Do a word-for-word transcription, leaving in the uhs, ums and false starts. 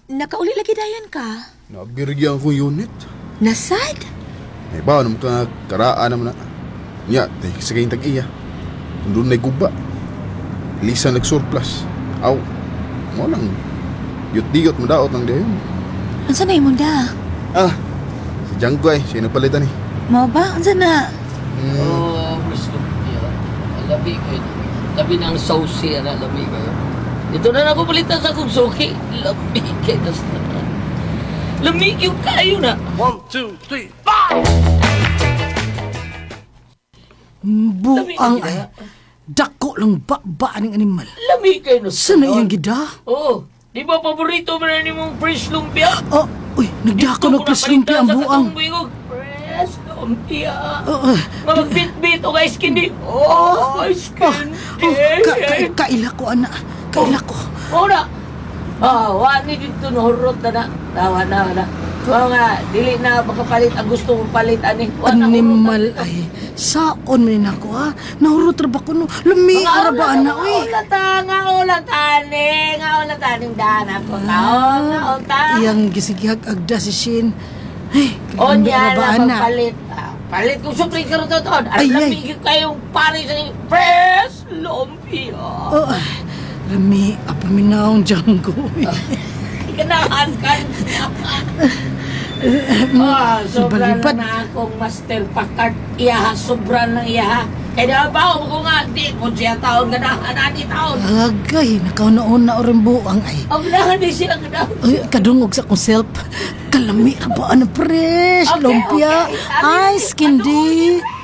nakauli lagi dayon ka? Nabirigyan ko unit. Nasad? May ba naman ka karaan naman na. Nya, tayo sa kayong tag-iya. Kung doon na guba. Lisa nag-surplus. Aw, mo lang. Yut-diyot mo daot ng dayon. Ansa na imong da? Ah, si Janggoy, siya nagpalitan eh. Mao ba? Ansa na? Hmm, Oh, Miss Lumpia. Alabi kayo. Tabi ng sauce, alabi kayo. Ito na na palitan sa kong suki. Labi kayo na sa Lamig yung kayo na. One, two, three, five! Buang ay. Dako lang ba aning animal. Lamig kayo na sa Sana iyang gida? Oo. Di ba paborito mo na ni mong fresh lumpia? Oh, uy, nagdako ng preslumpia ang buang. Fresh lumpia. Oh, uh, Mga bit-bit o guys, kindi. Oh, ice oh, candy. oh, ka, ka, kaila ko, ana. Kaila ko. Oo na. Ah, wani dito nahurot na na. Tawa na na. Oo nga, dili na makapalit ang gusto mong palit, ani. Animal ay. Saon man ako, ha? Nahurot ra ba ko no? Lumi ara ba, ana, uy? Nga ulata, nga ulatani, nga ulataning dana ko. Tao, nga ulata. Iyang gisigihag agda si Shin. Ay, O kaganda niya ra ba, na ana? magpalit. Ah, palit kong supling ka rin ito. Ay, ay. Alam lamigin kayong pari sa fresh lumpia. Oh, ay, Lami, apaminaw Django. Ganahan ka. Ah, sobra Balibad. na akong master pakart. Iyaha, sobra na iyaha. Kaya na ba ako nga, di mo siya taon, ganahan na di taon. Agay, nakauna-una o rin buang ay. Ang ganahan di siya, ganahan. Ay, kadungog sa akong self. Kalami ra ba, ano, fresh, Okay, lumpia, okay. ice candy.